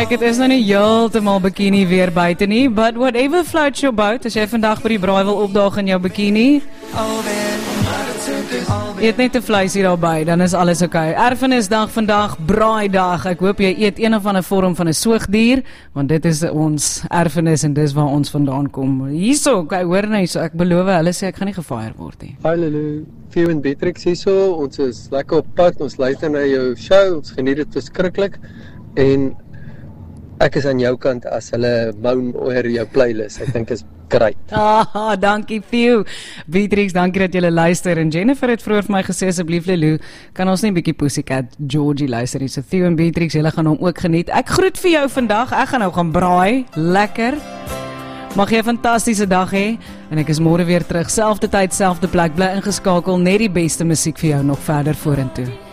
Het is nou nie heeltemal bikini weer buite nie, but whatever floats your boat, as jy vandag by die braai wil opdaag in jou bikini, eet net 'n vleisie daarby, dan is alles okay. Erfenisdag vandag, braaidag. Ek hoop jy eet een of ander vorm van 'n soogdier, want dit is ons erfenis en dis waar ons vandaan kom. Hierso, ek hoor nou hierso, ek beloof, hulle sê ek gaan nie gefire word nie. Hi Lulu, Theo en Beatrix hierso. Ons is lekker op pad, ons luister na jou show, ons geniet dit verskriklik en ek is aan jou kant as hulle moan oor jou playlist. Ek dink is great. Dankie Theo. Beatrix, dankie dat julle luister. En Jennifer het vroeër vir my gesê, asseblief Lulu, kan ons nie 'n bietjie Pussycat Georgie luister nie. So Theo en Beatrix, julle gaan hom ook geniet. Ek groet vir jou vandag. Ek gaan nou gaan braai. Lekker. Mag jy 'n fantastiese dag hê. En ek is môre weer terug. Selfde tyd, selfde plek. Bly ingeskakel. Net die beste musiek vir jou nog verder vorentoe.